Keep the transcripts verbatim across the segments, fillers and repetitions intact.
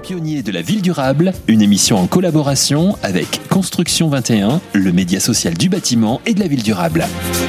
Pionniers de la ville durable, une émission en collaboration avec Construction vingt et un, le média social du bâtiment et de la ville durable.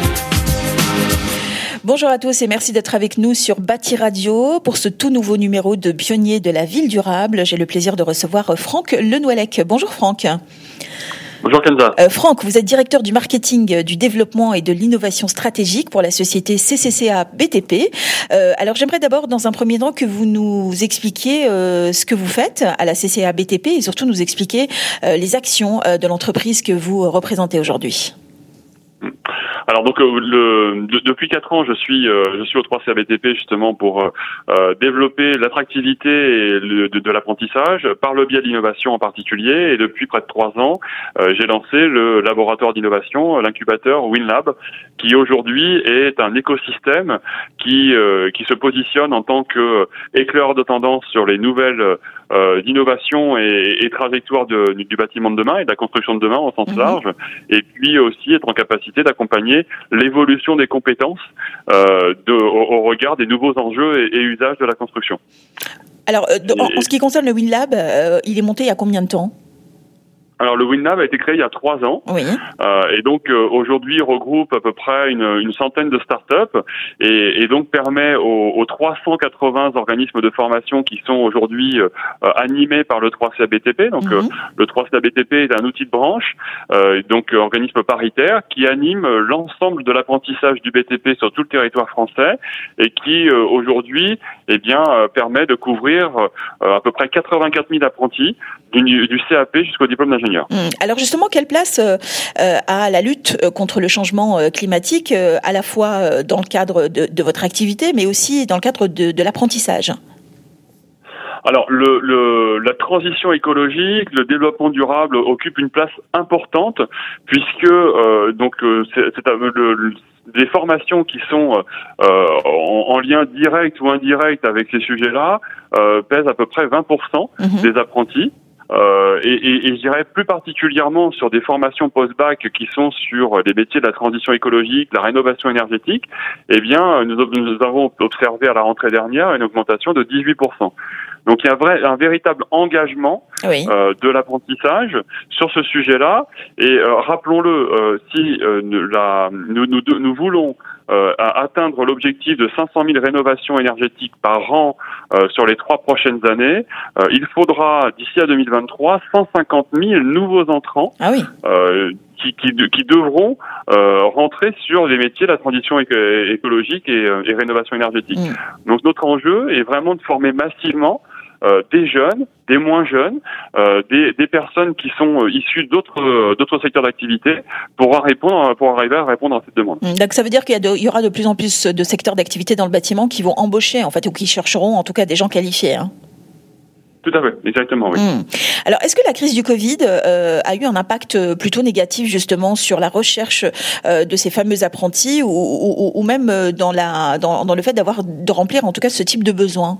Bonjour à tous et merci d'être avec nous sur Bâti Radio pour ce tout nouveau numéro de Pionniers de la ville durable. J'ai le plaisir de recevoir Franck Lenouellec. Bonjour Franck. Bonjour Kenza. Euh, Franck, vous êtes directeur du marketing, du développement et de l'innovation stratégique pour la société C C C A B T P. Euh, alors j'aimerais d'abord dans un premier temps que vous nous expliquiez euh, ce que vous faites à la C C A B T P et surtout nous expliquer euh, les actions euh, de l'entreprise que vous représentez aujourd'hui. Alors donc euh, le, de, depuis quatre ans, je suis euh, je suis au trois C A B T P justement pour euh, développer l'attractivité et le, de, de l'apprentissage par le biais de l'innovation en particulier. Et depuis près de trois ans, euh, j'ai lancé le laboratoire d'innovation, l'incubateur WinLab, qui aujourd'hui est un écosystème qui euh, qui se positionne en tant que éclaireur de tendance sur les nouvelles euh, innovations et, et trajectoires de, du, du bâtiment de demain et de la construction de demain au sens mmh. large, et puis aussi être en capacité d'accompagner l'évolution des compétences euh, de, au, au regard des nouveaux enjeux et, et usages de la construction. Alors, euh, en, en ce qui concerne le WinLab, euh, il est monté il y a combien de temps ? Alors le WinLab a été créé il y a trois ans, oui. euh, et donc euh, aujourd'hui regroupe à peu près une, une centaine de startups et, et donc permet aux, aux trois cent quatre-vingts organismes de formation qui sont aujourd'hui euh, animés par le trois C A B T P. Donc mm-hmm. euh, le trois C A B T P est un outil de branche, euh, donc euh, organisme paritaire qui anime l'ensemble de l'apprentissage du B T P sur tout le territoire français et qui euh, aujourd'hui eh bien euh, permet de couvrir euh, à peu près quatre-vingt-quatre mille apprentis du, du C A P jusqu'au diplôme d'ingénieur. Alors justement, quelle place euh, a la lutte contre le changement climatique, euh, à la fois euh, dans le cadre de, de votre activité, mais aussi dans le cadre de, de l'apprentissage ? Alors, le, le, la transition écologique, le développement durable occupe une place importante, puisque euh, donc euh, c'est, c'est le, le des formations qui sont euh, en, en lien direct ou indirect avec ces sujets-là euh, pèsent à peu près vingt pour cent mmh. des apprentis. Euh, et, et, et je dirais plus particulièrement sur des formations post-bac qui sont sur les métiers de la transition écologique, la rénovation énergétique, eh bien, nous, nous avons observé à la rentrée dernière une augmentation de dix-huit pour cent. Donc il y a un, vrai, un véritable engagement oui. euh, de l'apprentissage sur ce sujet-là. Et euh, rappelons-le, euh, si euh, la, nous, nous, nous voulons euh, atteindre l'objectif de cinq cent mille rénovations énergétiques par an euh, sur les trois prochaines années, euh, il faudra d'ici à deux mille vingt-trois cent cinquante mille nouveaux entrants ah oui. euh, qui, qui, qui devront euh, rentrer sur les métiers de la transition éco- écologique et, et rénovation énergétique. Mmh. Donc notre enjeu est vraiment de former massivement Euh, des jeunes, des moins jeunes, euh, des, des personnes qui sont euh, issues d'autres euh, d'autres secteurs d'activité pour répondre pour arriver à répondre à cette demande. Donc ça veut dire qu'il y, a de, il y aura de plus en plus de secteurs d'activité dans le bâtiment qui vont embaucher en fait ou qui chercheront en tout cas des gens qualifiés. Hein. Tout à fait, exactement, oui. Mmh. Alors, est-ce que la crise du Covid euh, a eu un impact plutôt négatif justement sur la recherche euh, de ces fameux apprentis ou, ou, ou même dans la dans, dans le fait d'avoir de remplir en tout cas ce type de besoin?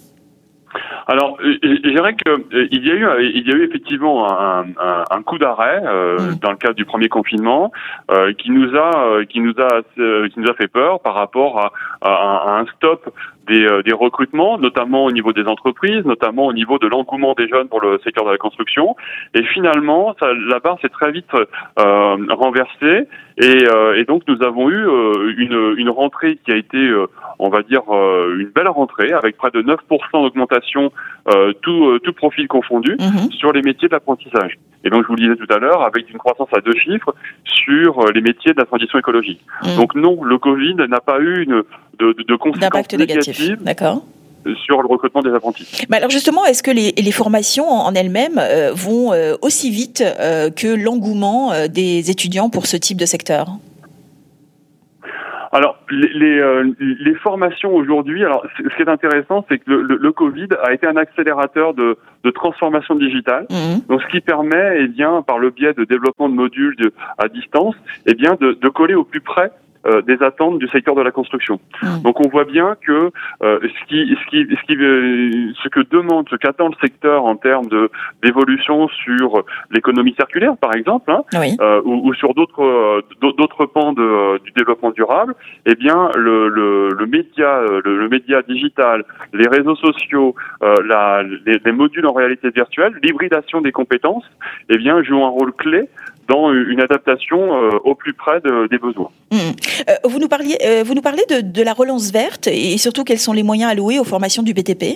Alors, je dirais que il y a eu, il y a eu effectivement un, un, un coup d'arrêt euh, mmh. dans le cadre du premier confinement, euh, qui nous a, qui nous a, qui nous a fait peur par rapport à, à, à un stop des, des recrutements, notamment au niveau des entreprises, notamment au niveau de l'engouement des jeunes pour le secteur de la construction. Et finalement, ça, la barre s'est très vite euh, renversée. Et, euh, et donc, nous avons eu euh, une, une rentrée qui a été, euh, on va dire, euh, une belle rentrée, avec près de neuf pour cent d'augmentation, euh, tout, euh, tout profil confondu, mmh. sur les métiers de l'apprentissage. Et donc, je vous le disais tout à l'heure, avec une croissance à deux chiffres sur les métiers de la transition écologique. Mmh. Donc non, le Covid n'a pas eu une, de, de, de conséquences négatives. D'accord. Sur le recrutement des apprentis. Mais alors justement, est-ce que les, les formations en elles-mêmes euh, vont euh, aussi vite euh, que l'engouement euh, des étudiants pour ce type de secteur ? Alors, les, les, euh, les formations aujourd'hui, alors ce qui est intéressant, c'est que le, le, le Covid a été un accélérateur de, de transformation digitale. Mmh. Donc, ce qui permet, eh bien, par le biais de développement de modules de, à distance, eh bien, de, de coller au plus près euh, des attentes du secteur de la construction. Mmh. Donc on voit bien que euh, ce qui, ce qui, ce qui, euh, ce que demande, ce qu'attend le secteur en termes de d'évolution sur l'économie circulaire, par exemple, hein, oui. euh, ou, ou sur d'autres euh, d'autres pans de, du développement durable, eh bien le, le, le média, le, le média digital, les réseaux sociaux, euh, la, les, les modules en réalité virtuelle, l'hybridation des compétences, eh bien jouent un rôle clé dans une adaptation euh, au plus près de, des besoins. Mmh. Euh, vous nous parliez, euh, vous nous parlez de, de la relance verte et surtout quels sont les moyens alloués aux formations du B T P ?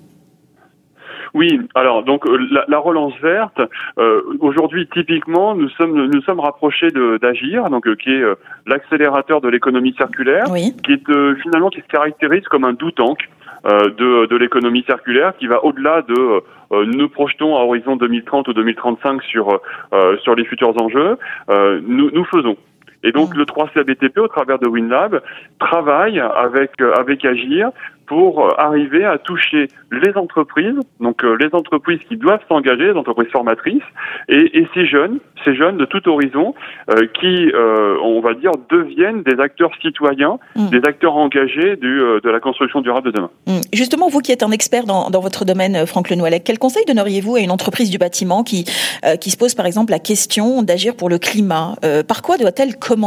Oui, alors donc la, la relance verte. Euh, aujourd'hui, typiquement, nous sommes nous sommes rapprochés de, d'Agir, donc euh, qui est euh, l'accélérateur de l'économie circulaire, oui. qui est euh, finalement qui se caractérise comme un do tank euh, de de l'économie circulaire, qui va au-delà de euh, nous projetons à horizon deux mille trente ou deux mille trente-cinq sur euh, sur les futurs enjeux. Euh, nous nous faisons. Et donc, mmh. le trois C B T P, au travers de WinLab, travaille avec euh, avec Agir pour arriver à toucher les entreprises, donc euh, les entreprises qui doivent s'engager, les entreprises formatrices, et, et ces jeunes, ces jeunes de tout horizon, euh, qui, euh, on va dire, deviennent des acteurs citoyens, mmh. des acteurs engagés du, euh, de la construction durable de demain. Mmh. Justement, vous qui êtes un expert dans, dans votre domaine, Franck Le Nouellec, quel conseil donneriez-vous à une entreprise du bâtiment qui, euh, qui se pose par exemple la question d'agir pour le climat ? euh, Par quoi doit-elle commencer ?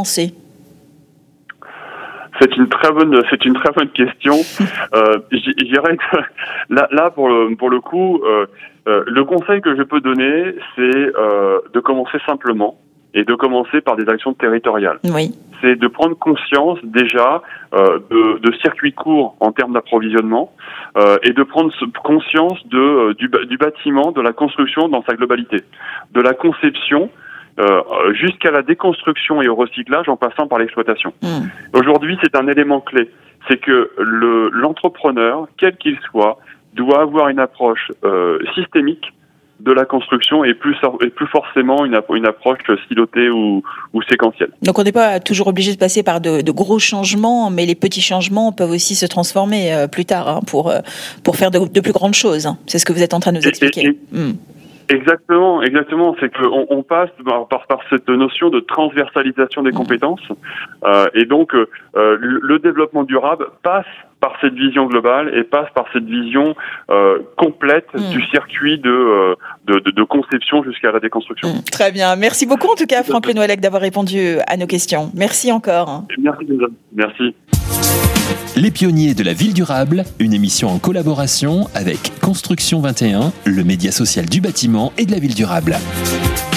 C'est une très bonne, c'est une très bonne question. Euh, je dirais que là, là pour le pour le coup, euh, euh, le conseil que je peux donner, c'est euh, de commencer simplement et de commencer par des actions territoriales. Oui. C'est de prendre conscience déjà euh, de, de circuits courts en termes d'approvisionnement euh, et de prendre conscience de du, du bâtiment, de la construction dans sa globalité, de la conception. Euh, jusqu'à la déconstruction et au recyclage en passant par l'exploitation. Mmh. Aujourd'hui, c'est un élément clé. C'est que le, l'entrepreneur, quel qu'il soit, doit avoir une approche euh, systémique de la construction et plus, et plus forcément une, une approche silotée ou, ou séquentielle. Donc on n'est pas toujours obligé de passer par de, de gros changements, mais les petits changements peuvent aussi se transformer euh, plus tard hein, pour, euh, pour faire de, de plus grandes choses. Hein. C'est ce que vous êtes en train de nous expliquer. Et, et, mmh. Exactement, exactement. C'est qu'on on passe par, par, par cette notion de transversalisation des compétences, euh, et donc euh, le, le développement durable passe par cette vision globale et passe par cette vision euh, complète mmh. du circuit de, euh, de, de, de conception jusqu'à la déconstruction. Mmh. Très bien. Merci beaucoup en tout cas, Franck Le Nouellec, d'avoir répondu à nos questions. Merci encore. Merci, merci. Les pionniers de la ville durable, une émission en collaboration avec Construction vingt et un, le média social du bâtiment et de la ville durable.